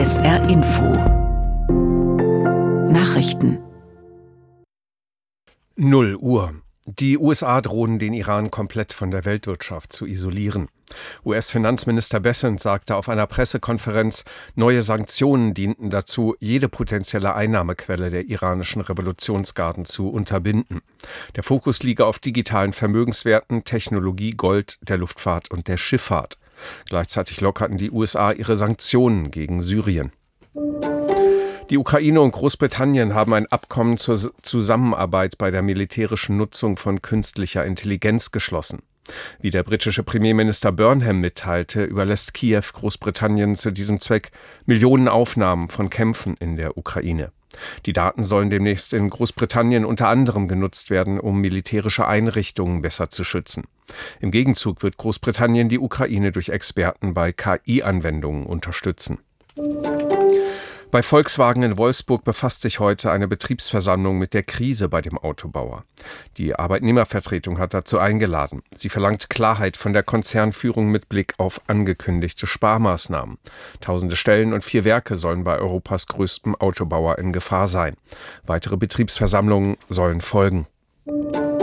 SR Info Nachrichten 0 Uhr. Die USA drohen, den Iran komplett von der Weltwirtschaft zu isolieren. US-Finanzminister Bessent sagte auf einer Pressekonferenz, neue Sanktionen dienten dazu, jede potenzielle Einnahmequelle der iranischen Revolutionsgarden zu unterbinden. Der Fokus liege auf digitalen Vermögenswerten, Technologie, Gold, der Luftfahrt und der Schifffahrt. Gleichzeitig lockerten die USA ihre Sanktionen gegen Syrien. Die Ukraine und Großbritannien haben ein Abkommen zur Zusammenarbeit bei der militärischen Nutzung von künstlicher Intelligenz geschlossen. Wie der britische Premierminister Burnham mitteilte, überlässt Kiew Großbritannien zu diesem Zweck Millionen Aufnahmen von Kämpfen in der Ukraine. Die Daten sollen demnächst in Großbritannien unter anderem genutzt werden, um militärische Einrichtungen besser zu schützen. Im Gegenzug wird Großbritannien die Ukraine durch Experten bei KI-Anwendungen unterstützen. Bei Volkswagen in Wolfsburg befasst sich heute eine Betriebsversammlung mit der Krise bei dem Autobauer. Die Arbeitnehmervertretung hat dazu eingeladen. Sie verlangt Klarheit von der Konzernführung mit Blick auf angekündigte Sparmaßnahmen. Tausende Stellen und 4 Werke sollen bei Europas größtem Autobauer in Gefahr sein. Weitere Betriebsversammlungen sollen folgen.